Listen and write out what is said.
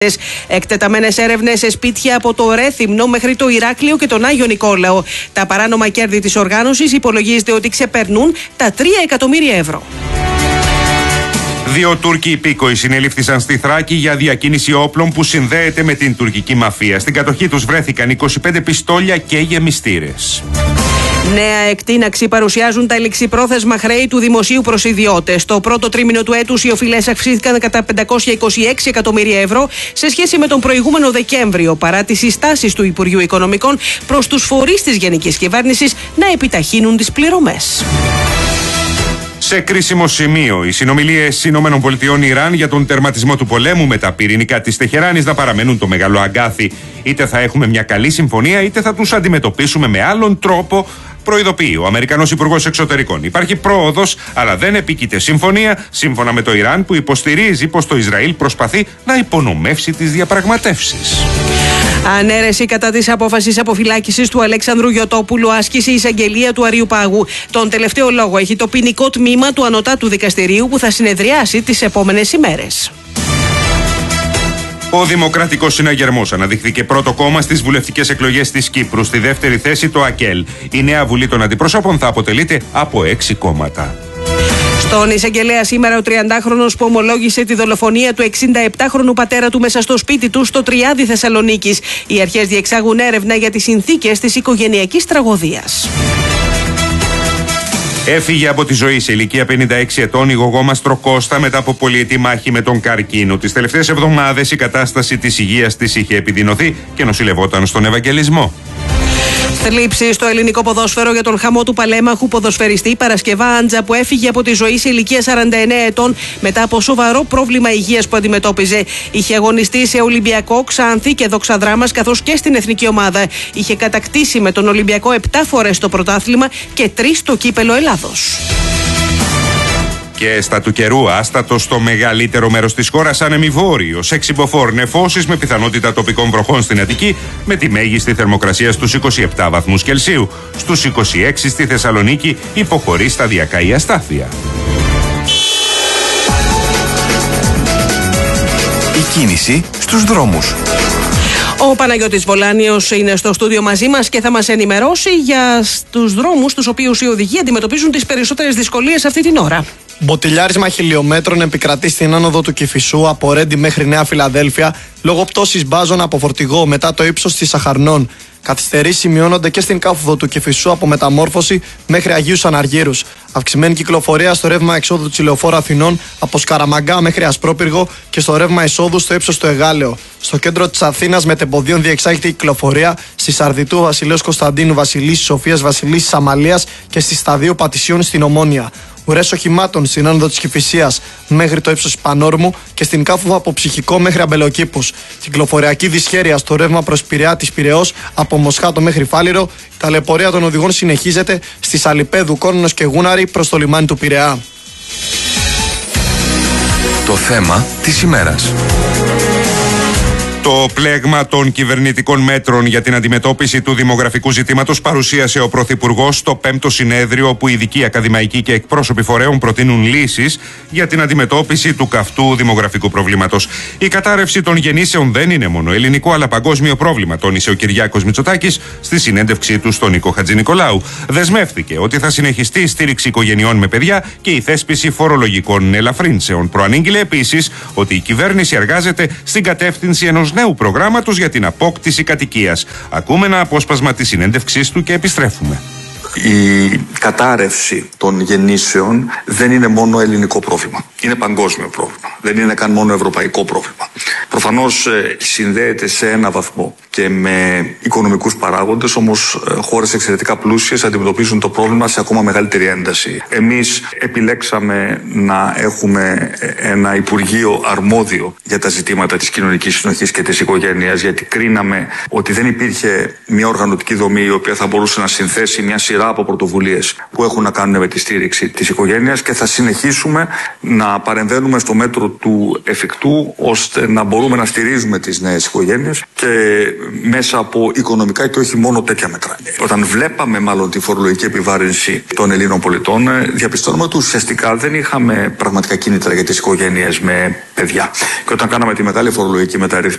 Εκτεταμένες έρευνες σε σπίτια από το Ρέθυμνο μέχρι το Ηράκλειο και τον Άγιο Νικόλαο. Τα παράνομα κέρδη της οργάνωσης υπολογίζεται ότι ξεπερνούν τα 3 εκατομμύρια ευρώ. 2 Τούρκοι υπήκοοι συνελήφθησαν στη Θράκη για διακίνηση όπλων που συνδέεται με την τουρκική μαφία. Στην κατοχή τους βρέθηκαν 25 πιστόλια και γεμιστήρες. Νέα εκτείναξη παρουσιάζουν τα ληξιπρόθεσμα χρέη του δημοσίου προς ιδιώτες. Το πρώτο τρίμηνο του έτους οι οφειλές αυξήθηκαν κατά 526 εκατομμύρια ευρώ σε σχέση με τον προηγούμενο Δεκέμβριο, παρά τις συστάσεις του Υπουργείου Οικονομικών προς τους φορείς της Γενικής Κυβέρνησης να επιταχύνουν τις πληρωμές. Σε κρίσιμο σημείο, οι συνομιλίες ΗΠΑ-Ιράν για τον τερματισμό του πολέμου με τα πυρηνικά της Τεχεράνης να παραμένουν το μεγάλο αγκάθι. Είτε θα έχουμε μια καλή συμφωνία, είτε θα τους αντιμετωπίσουμε με άλλον τρόπο, προειδοποιεί ο Αμερικανός Υπουργός Εξωτερικών. Υπάρχει πρόοδος, αλλά δεν επίκειται συμφωνία, σύμφωνα με το Ιράν, που υποστηρίζει πως το Ισραήλ προσπαθεί να υπονομεύσει τις διαπραγματεύσεις. Ανέρεση κατά της απόφασης αποφυλάκησης του Αλέξανδρου Γιωτόπουλου άσκησε η εισαγγελία του Αριουπάγου. Τον τελευταίο λόγο έχει το ποινικό τμήμα του Ανωτάτου Δικαστηρίου που θα συνεδριάσει τις επόμενες ημέρες. Ο Δημοκρατικός Συναγερμός αναδείχθηκε πρώτο κόμμα στις βουλευτικές εκλογές της Κύπρου. Στη δεύτερη θέση το ΑΚΕΛ. Η νέα Βουλή των Αντιπροσώπων θα αποτελείται από 6 κόμματα. Στον εισαγγελέα σήμερα ο 30χρονος που ομολόγησε τη δολοφονία του 67χρονου πατέρα του μέσα στο σπίτι του στο Τριάδι Θεσσαλονίκης. Οι αρχές διεξάγουν έρευνα για τις συνθήκες της οικογενειακής τραγωδίας. Έφυγε από τη ζωή σε ηλικία 56 ετών η γογόμαστρο Κώστα μετά από πολυετή μάχη με τον καρκίνο. Τις τελευταίες εβδομάδες η κατάσταση της υγείας της είχε επιδεινωθεί και νοσηλευόταν στον Ευαγγελισμό. Θλίψη στο ελληνικό ποδόσφαιρο για τον χαμό του παλέμαχου ποδοσφαιριστή Παρασκευά Άντζα που έφυγε από τη ζωή σε ηλικία 49 ετών μετά από σοβαρό πρόβλημα υγείας που αντιμετώπιζε. Είχε αγωνιστεί σε Ολυμπιακό, Ξάνθη και Δοξαδράμας καθώς και στην εθνική ομάδα. Είχε κατακτήσει με τον Ολυμπιακό 7 φορές το πρωτάθλημα και 3 το κύπελο Ελλάδος. Και στα του καιρού, άστατο στο μεγαλύτερο μέρος της χώρας, ανεμιβόρειος, εξυμποφόρ νεφώσεις με πιθανότητα τοπικών βροχών στην Αττική, με τη μέγιστη θερμοκρασία στους 27 βαθμούς Κελσίου. Στους 26 στη Θεσσαλονίκη υποχωρεί σταδιακά η αστάθεια. Η κίνηση στους δρόμους. Ο Παναγιώτης Βολάνιος είναι στο στούντιο μαζί μας και θα μας ενημερώσει για τους δρόμους τους οποίους οι οδηγοί αντιμετωπίζουν τις περισσότερες δυσκολίες αυτή την ώρα. Μποτιλιάρισμα χιλιόμετρων επικρατεί στην άνοδο του Κηφισού από Ρέντι μέχρι Νέα Φιλαδέλφια λόγω πτώσης μπάζων από φορτηγό μετά το ύψος της Σαχαρνών. Καθυστερήσεις σημειώνονται και στην κάθοδο του Κηφισού από Μεταμόρφωση μέχρι Αγίους Αναργύρους. Αυξημένη κυκλοφορία στο ρεύμα εξόδου της Λεωφόρου Αθηνών από Σκαραμαγκά μέχρι Ασπρόπυργο και στο ρεύμα εισόδου στο ύψος του Εγάλεο. Στο κέντρο της Αθήνας μετεμποδίων διεξάγεται η κυκλοφορία στη Σαρδιτού Βασιλέως Κωνσταντίνου Βασιλής, Σοφίας Βασιλής Αμαλίας και στη Σταδίου Πατησίων στην Ομόνια. Ουρές οχημάτων στην άνοδο της Κηφισίας μέχρι το ύψος Πανόρμου και στην κάθοδο από Ψυχικό μέχρι Αμπελοκήπους. Κυκλοφοριακή δυσχέρεια στο ρεύμα προς Πειραιά της Πειραιώς από Μοσχάτο μέχρι Φάληρο. Η ταλαιπωρία των οδηγών συνεχίζεται στη Σαλιπέδου, Κόρνος και Γούναρη προς το λιμάνι του Πειραιά. Το θέμα της ημέρας. Το πλέγμα των κυβερνητικών μέτρων για την αντιμετώπιση του δημογραφικού ζητήματος παρουσίασε ο Πρωθυπουργός στο 5ο συνέδριο, όπου ειδικοί ακαδημαϊκοί και εκπρόσωποι φορέων προτείνουν λύσεις για την αντιμετώπιση του καυτού δημογραφικού προβλήματος. Η κατάρρευση των γεννήσεων δεν είναι μόνο ελληνικό, αλλά παγκόσμιο πρόβλημα, τόνισε ο Κυριάκος Μητσοτάκης στη συνέντευξή του στον Νίκο Χατζηνικολάου. Δεσμεύτηκε ότι θα συνεχιστεί η στήριξη οικογενειών με παιδιά και η θέσπιση φορολογικών ελαφρύνσεων. Προανήγγειλε επίσης ότι η κυβέρνηση εργάζεται στην κατεύθυνση ενός νέου προγράμματος για την απόκτηση κατοικίας. Ακούμε ένα απόσπασμα της συνέντευξής του και επιστρέφουμε. Η κατάρρευση των γεννήσεων δεν είναι μόνο ελληνικό πρόβλημα. Είναι παγκόσμιο πρόβλημα. Δεν είναι καν μόνο ευρωπαϊκό πρόβλημα. Προφανώς συνδέεται σε ένα βαθμό και με οικονομικούς παράγοντες, όμως χώρες εξαιρετικά πλούσιες αντιμετωπίζουν το πρόβλημα σε ακόμα μεγαλύτερη ένταση. Εμείς επιλέξαμε να έχουμε ένα Υπουργείο αρμόδιο για τα ζητήματα της κοινωνικής συνοχής και της οικογένειας, γιατί κρίναμε ότι δεν υπήρχε μια οργανωτική δομή η οποία θα μπορούσε να συνθέσει μια σειρά σειρά από πρωτοβουλίες που έχουν να κάνουν με τη στήριξη της οικογένειας και θα συνεχίσουμε να παρεμβαίνουμε στο μέτρο του εφικτού ώστε να μπορούμε να στηρίζουμε τις νέες οικογένειες και μέσα από οικονομικά και όχι μόνο τέτοια μέτρα. Όταν βλέπαμε μάλλον τη φορολογική επιβάρυνση των Ελλήνων πολιτών, διαπιστώνουμε ότι ουσιαστικά δεν είχαμε πραγματικά κίνητρα για τις οικογένειες με παιδιά. Και όταν κάναμε τη μεγάλη φορολογική μεταρρύθμιση